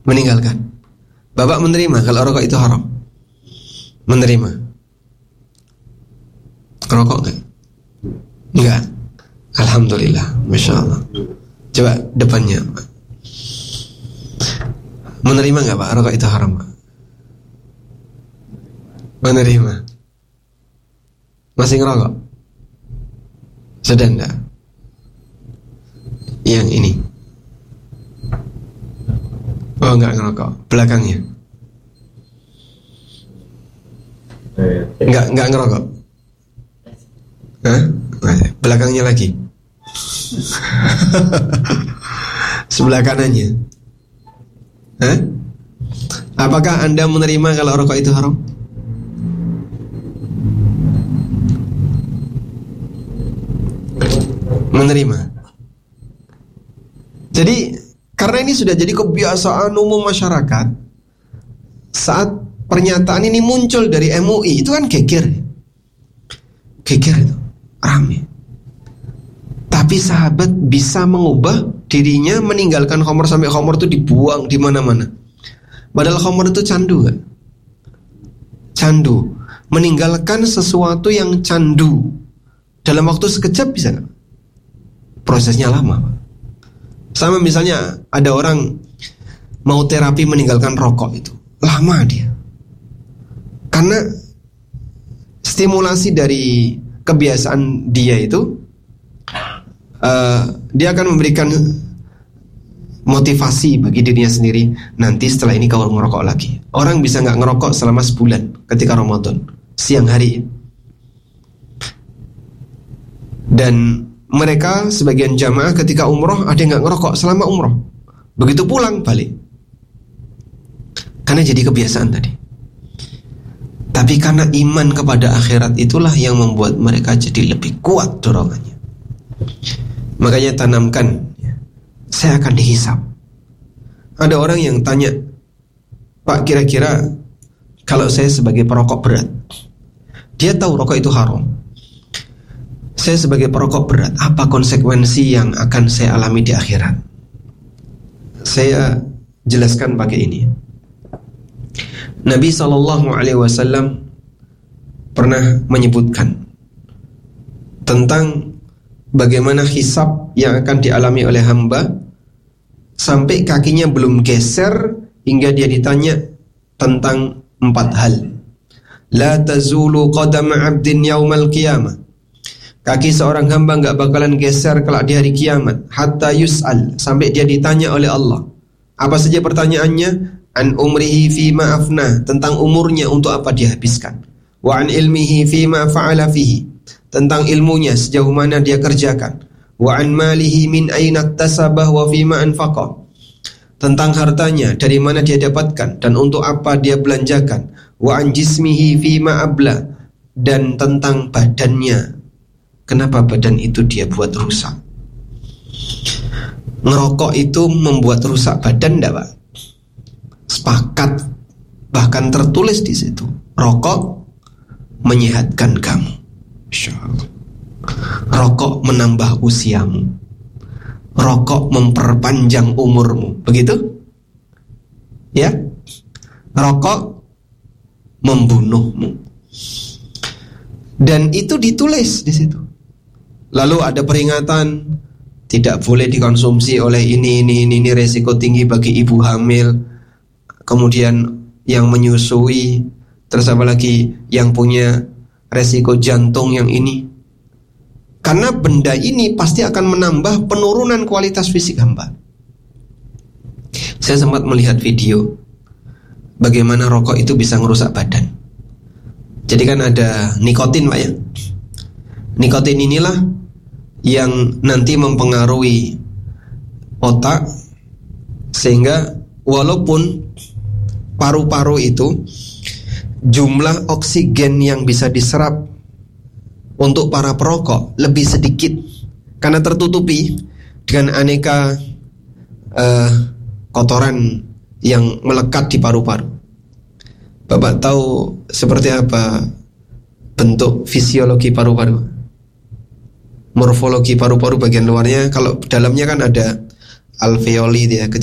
meninggalkan. Bapak menerima kalau rokok itu haram? Menerima. Rokok enggak? Enggak. Alhamdulillah, Masya Allah. Coba depannya, Pak. Menerima enggak, Pak, rokok itu haram, Pak? Menerima. Masih ngerokok? Sudah enggak? Yang ini. Oh, enggak ngerokok. Belakangnya. Enggak ngerokok. Hah? Belakangnya lagi. Sebelah kanannya. Hah? Apakah Anda menerima kalau rokok itu haram? Menerima. Jadi karena ini sudah jadi kebiasaan umum masyarakat, saat pernyataan ini muncul dari MUI, itu kan geger itu, rame. Tapi sahabat bisa mengubah dirinya, meninggalkan khamr sampai khamr itu dibuang di mana-mana. Padahal khamr itu candu kan? Candu. Meninggalkan sesuatu yang candu dalam waktu sekejap bisa kan? Prosesnya lama. Sama misalnya ada orang mau terapi meninggalkan rokok, itu lama dia. Karena stimulasi dari kebiasaan dia itu, dia akan memberikan motivasi bagi dirinya sendiri. Nanti setelah ini kau ngerokok lagi. Orang bisa gak ngerokok selama sebulan ketika Ramadan, siang hari. Dan mereka sebagian jamaah ketika umroh ada yang gak ngerokok selama umroh. Begitu pulang balik. Karena jadi kebiasaan tadi. Tapi karena iman kepada akhirat itulah yang membuat mereka jadi lebih kuat dorongannya. Makanya tanamkan, saya akan dihisab. Ada orang yang tanya, Pak, kira-kira kalau saya sebagai perokok berat, dia tahu rokok itu haram, saya sebagai perokok berat, apa konsekuensi yang akan saya alami di akhirat? Saya jelaskan pakai ini. Nabi SAW pernah menyebutkan tentang bagaimana hisab yang akan dialami oleh hamba sampai kakinya belum geser hingga dia ditanya tentang 4 hal. La tazulu qadama 'abdin yaumal qiyamah. Kaki seorang hamba enggak bakalan geser kelak di hari kiamat hatta yus'al, sampai dia ditanya oleh Allah. Apa saja pertanyaannya? An umrihi fima afna, tentang umurnya untuk apa dia habiskan. Wa an ilmihi fima fa'ala fihi, tentang ilmunya sejauh mana dia kerjakan. Wa an malihi min aina iktasabah wa fima anfaqa, tentang hartanya dari mana dia dapatkan dan untuk apa dia belanjakan. Wa an jismihi fima abla, dan tentang badannya, kenapa badan itu dia buat rusak. Ngerokok itu membuat rusak badan enggak, Pak? Sepakat, bahkan tertulis di situ, rokok menyehatkan kamu. Insyaallah. Rokok menambah usiamu. Rokok memperpanjang umurmu. Begitu? Ya? Rokok membunuhmu. Dan itu ditulis di situ. Lalu ada peringatan, tidak boleh dikonsumsi oleh ini resiko tinggi bagi ibu hamil. Kemudian yang menyusui, terus apa lagi, yang punya resiko jantung yang ini. Karena benda ini pasti akan menambah penurunan kualitas fisik hamba. Saya sempat melihat video bagaimana rokok itu bisa merusak badan. Jadi kan ada nikotin, Pak, ya. Nikotin inilah yang nanti mempengaruhi otak, sehingga walaupun paru-paru itu jumlah oksigen yang bisa diserap untuk para perokok lebih sedikit karena tertutupi dengan aneka kotoran yang melekat di paru-paru. Bapak tahu seperti apa bentuk fisiologi paru-paru? Morfologi paru-paru bagian luarnya, kalau dalamnya kan ada alveoli dia,